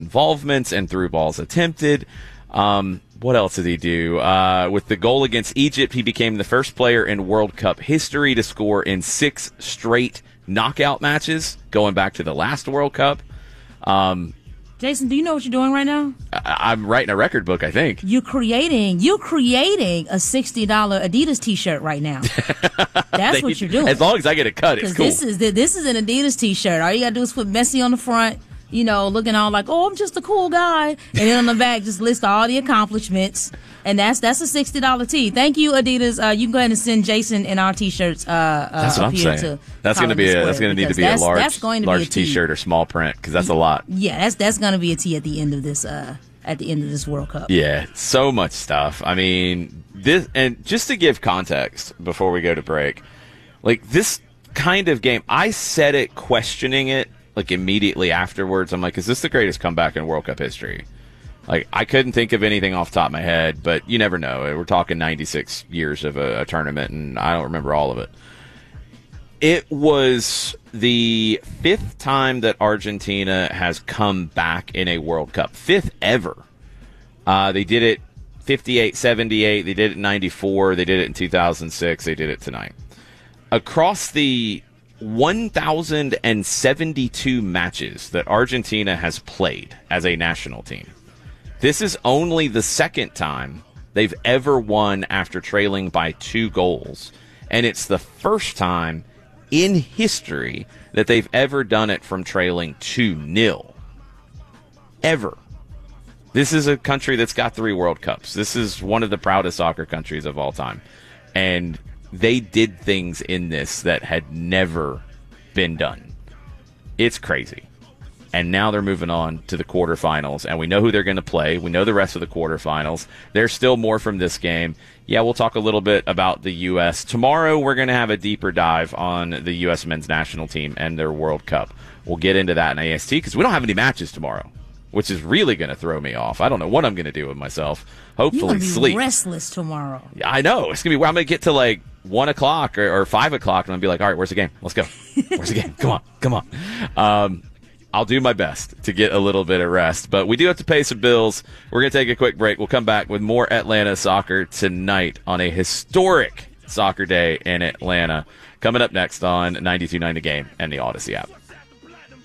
involvements and through balls attempted. What else did he do? With the goal against Egypt, he became the first player in World Cup history to score in 6 straight knockout matches, going back to the last World Cup. Jason, do you know what you're doing right now? I'm writing a record book, I think. You're creating a $60 Adidas T-shirt right now. That's what you're doing. As long as I get a cut, it's cool. This is an Adidas T-shirt. All you gotta do is put Messi on the front, looking all like, oh, I'm just a cool guy, and then on the back just list all the accomplishments. And that's a $60 tee. Thank you, Adidas. You can go ahead and send Jason in our T-shirts. That's what I'm saying. That's going to need to be a large T-shirt or small print because that's a lot. Yeah, that's going to be a tee at the end of this. At the end of this World Cup. Yeah, so much stuff. I mean, this, and just to give context before we go to break, like this kind of game, I said it questioning it like immediately afterwards. I'm like, is this the greatest comeback in World Cup history? Like, I couldn't think of anything off the top of my head, but you never know. We're talking 96 years of a tournament, and I don't remember all of it. It was the 5th time that Argentina has come back in a World Cup. 5th ever. They did it 58, 78. They did it in 94. They did it in 2006. They did it tonight. Across the 1,072 matches that Argentina has played as a national team, this is only the 2nd time they've ever won after trailing by 2 goals. And it's the first time in history that they've ever done it from trailing 2-0. Ever. This is a country that's got 3 World Cups. This is one of the proudest soccer countries of all time. And they did things in this that had never been done. It's crazy. And now they're moving on to the quarterfinals, and we know who they're going to play. We know the rest of the quarterfinals. There's still more from this game. Yeah, we'll talk a little bit about the U.S. Tomorrow, we're going to have a deeper dive on the U.S. men's national team and their World Cup. We'll get into that in AST because we don't have any matches tomorrow, which is really going to throw me off. I don't know what I'm going to do with myself. Hopefully sleep. You're going to be restless tomorrow. Yeah, I know. It's going to be where I'm going to get to like 1 o'clock or 5 o'clock, and I'm going to be like, all right, where's the game? Let's go. Where's the game? Come on. I'll do my best to get a little bit of rest, but we do have to pay some bills. We're going to take a quick break. We'll come back with more Atlanta soccer tonight on a historic soccer day in Atlanta. Coming up next on 92.9 The Game and the Odyssey app.